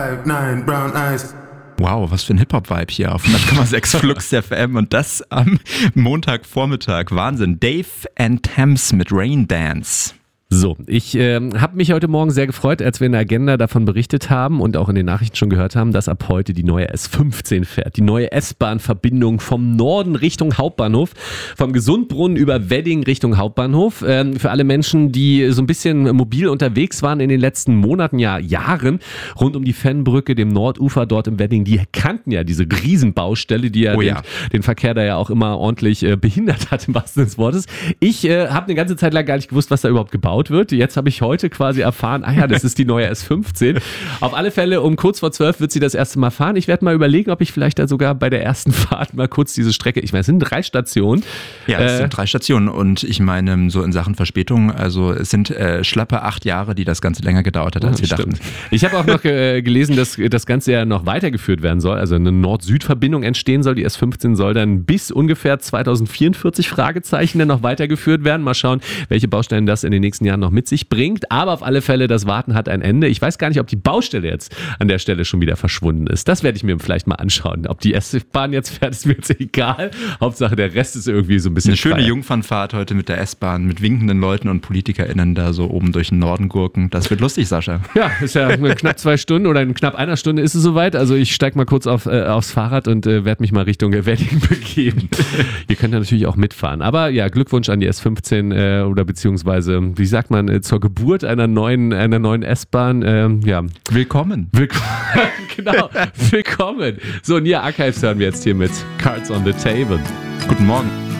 9 brown eyes. Wow, was für ein Hip-Hop-Vibe hier auf 100,6 Flux FM und das am Montagvormittag. Wahnsinn. Dave and Thames mit Rain Dance. So, ich habe mich heute Morgen sehr gefreut, als wir in der Agenda davon berichtet haben und auch in den Nachrichten schon gehört haben, dass ab heute die neue S15 fährt. Die neue S-Bahn-Verbindung vom Norden Richtung Hauptbahnhof, vom Gesundbrunnen über Wedding Richtung Hauptbahnhof. Für alle Menschen, die so ein bisschen mobil unterwegs waren in den letzten Monaten, ja Jahren, rund um die Fennbrücke, dem Nordufer dort im Wedding, die kannten ja diese Riesenbaustelle, die den Verkehr da ja auch immer ordentlich behindert hat, im wahrsten Sinne des Wortes. Ich habe eine ganze Zeit lang gar nicht gewusst, was da überhaupt gebaut wird. Jetzt habe ich heute quasi erfahren, das ist die neue S15. Auf alle Fälle um kurz vor 12 wird sie das erste Mal fahren. Ich werde mal überlegen, ob ich vielleicht da sogar bei der ersten Fahrt mal kurz diese Strecke, ich meine, es sind 3 Stationen. Ja, es sind 3 Stationen und ich meine, so in Sachen Verspätung, also es sind schlappe 8 Jahre, die das Ganze länger gedauert hat, als wir dachten. Ich habe auch noch gelesen, dass das Ganze ja noch weitergeführt werden soll, also eine Nord-Süd-Verbindung entstehen soll. Die S15 soll dann bis ungefähr 2044 Fragezeichen dann noch weitergeführt werden. Mal schauen, welche Baustellen das in den nächsten Jahren noch mit sich bringt, aber auf alle Fälle, das Warten hat ein Ende. Ich weiß gar nicht, ob die Baustelle jetzt an der Stelle schon wieder verschwunden ist. Das werde ich mir vielleicht mal anschauen. Ob die S-Bahn jetzt fährt, ist mir jetzt egal. Hauptsache, der Rest ist irgendwie so ein bisschen eine schöne Jungfernfahrt heute mit der S-Bahn, mit winkenden Leuten und PolitikerInnen da so oben durch den Norden gurken. Das wird lustig, Sascha. Ja, ist ja knapp 2 Stunden oder in knapp 1 Stunde ist es soweit. Also ich steige mal kurz aufs Fahrrad und werde mich mal Richtung Wedding begeben. Ihr könnt ja natürlich auch mitfahren. Aber ja, Glückwunsch an die S15 oder beziehungsweise, wie sagt man, zur Geburt einer neuen S-Bahn. Willkommen. Genau, willkommen. So, Nia Archives hören wir jetzt hier mit Cards on the Table. Guten Morgen.